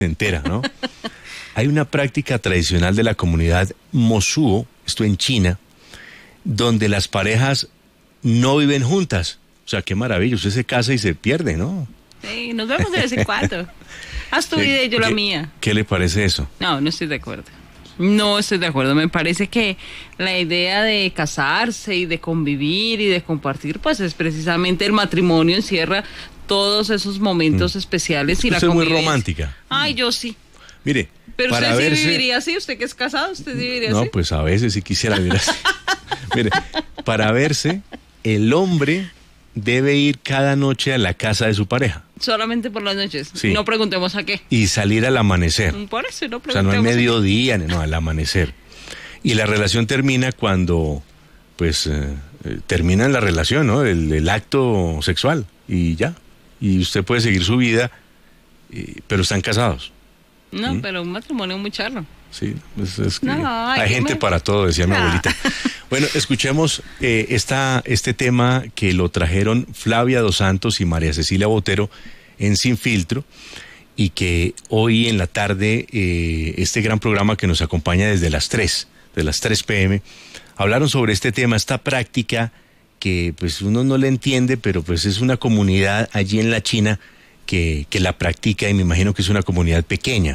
entera, ¿no? Hay una práctica tradicional de la comunidad Mosuo, esto en China, donde las parejas no viven juntas. O sea, qué maravilla, usted se casa y se pierde, ¿no? Sí, nos vemos de vez en cuando. Haz tu vida y yo la mía. ¿Qué le parece eso? No estoy de acuerdo. No estoy de acuerdo. Me parece que la idea de casarse y de convivir y de compartir, pues es precisamente el matrimonio, encierra todos esos momentos especiales y la convivencia. Usted es muy romántica. Ay, yo sí. Mire, pero usted sí viviría así, usted que es casado, usted viviría así. No, pues a veces sí quisiera vivir así. Mire, para verse, el hombre debe ir cada noche a la casa de su pareja. Solamente por las noches. Sí. No preguntemos a qué. Y salir al amanecer. Por eso no preguntemos. O sea, no al mediodía, no, al amanecer. Y la relación termina cuando, pues, termina la relación, ¿no? El acto sexual. Y ya. Y usted puede seguir su vida, pero están casados. No, pero un matrimonio muy charro. Sí, es que hay gente para todo, decía mi abuelita. Bueno, escuchemos este tema que lo trajeron Flavia Dos Santos y María Cecilia Botero en Sin Filtro, y que hoy en la tarde, este gran programa que nos acompaña desde las 3 p.m, hablaron sobre este tema, esta práctica que pues uno no le entiende, pero pues es una comunidad allí en la China que la practica, y me imagino que es una comunidad pequeña.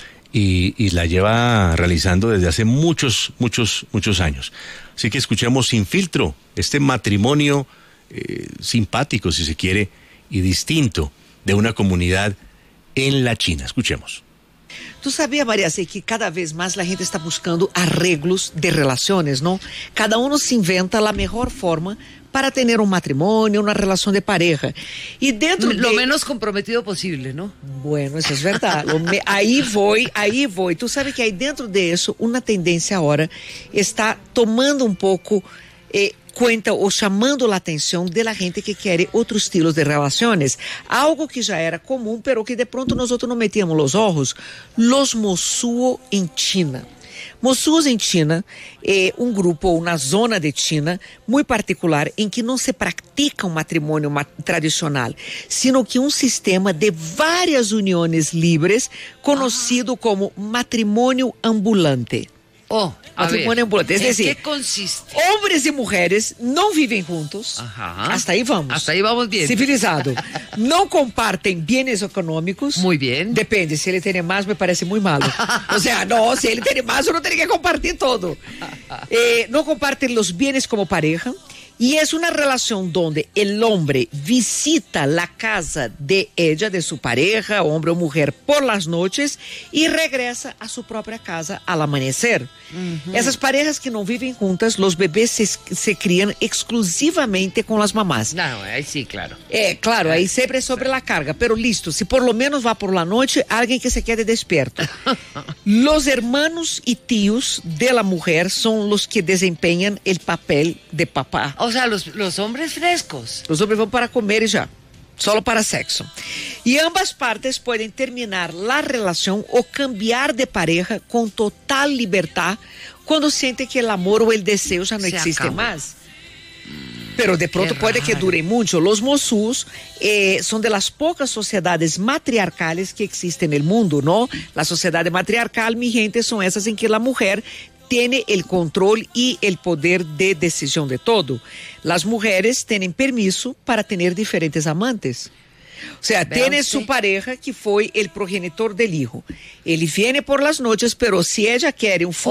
Y la lleva realizando desde hace muchos años. Así que escuchemos Sin Filtro, este matrimonio simpático, si se quiere, y distinto de una comunidad en la China. Escuchemos. Tu sabia, Maria C, que cada vez mais a gente está buscando arreglos de relações, não? Cada um se inventa a melhor forma para ter matrimônio, uma relação de pareja. E dentro lo menos comprometido possível, não? Bueno, isso é verdade. Aí vou. Tu sabe que aí dentro disso, uma tendência agora está tomando um pouco cuenta ou chamando a atenção da gente que quer outros estilos de relações, algo que já era comum, pero que de pronto nós não metíamos os olhos, los Mosuo em China. Mosuos em China é um grupo ou uma zona de China muito particular em que não se pratica um matrimônio tradicional, sino que um sistema de várias uniões livres, conhecido como matrimônio ambulante. Matrimônio ambulante. Es decir, ¿qué consiste? Hombres e mulheres não vivem juntos. Hasta aí vamos. Hasta aí vamos bien. Civilizado. Não compartem bienes econômicos. Muy bien. Depende, se ele tem mais, me parece muito malo. O sea, não, se ele tem mais, eu não tenho que compartir todo. Não compartem os bienes como pareja. Y es una relación donde el hombre visita la casa de ella, de su pareja, hombre o mujer, por las noches y regresa a su propia casa al amanecer. Essas parejas que não vivem juntas, los bebés se crían exclusivamente com as mamás. Não, aí sim, claro. Claro, aí sempre é sobre la carga, pero listo, si por lo menos va por la noche, alguien que se quede despierto. Los hermanos y tíos de la mujer son los que desempeñan el papel de papá. O sea, los hombres frescos. Os homens vão para comer e já. Solo para sexo. E ambas partes podem terminar a relação ou cambiar de pareja com total liberdade quando sentem que o amor ou o desejo já não existe mais. Pero de pronto pode que dure muito. Os Mosus são de las poucas sociedades matriarcales que existem no mundo, não? A sociedade matriarcal, mi gente, são essas em que a mulher tiene el control y el poder de decisión de todo. Las mujeres tienen permiso para tener diferentes amantes. O sea, tiene su pareja que fue el progenitor del hijo. Él viene por las noches, pero si ella quiere un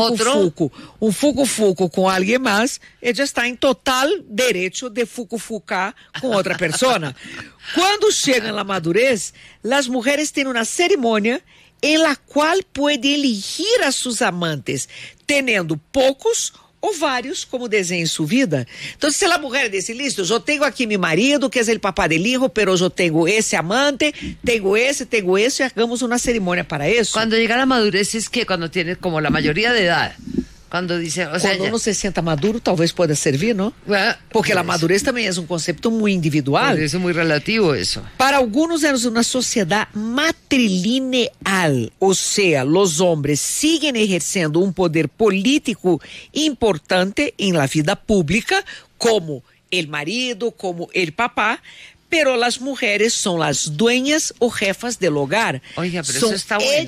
fucu-fucu con alguien más, ella está en total derecho de fucu-fucar con otra persona. Cuando llegan a la madurez, las mujeres tienen una ceremonia en la cual puede elegir a sus amantes, teniendo poucos ou vários, como deseja em sua vida. Então, se a mulher diz, listo, eu tenho aqui meu marido, que é o papá del hijo, pero eu tenho esse amante, tenho esse, e hagamos uma cerimônia para isso. Quando chega a madurez es que cuando tiene como la mayoría de edad. Quando dice, o sea, quando uno se sienta maduro, talvez pode servir, não? Porque a madurez também é um conceito muito individual. É muito relativo isso. Para alguns é uma sociedade matrilineal, ou seja, os homens siguen exercendo um poder político importante em la vida pública, como el marido, como el papá, pero las mujeres son las dueñas o jefas del hogar. Oiga, pero son eso está bueno.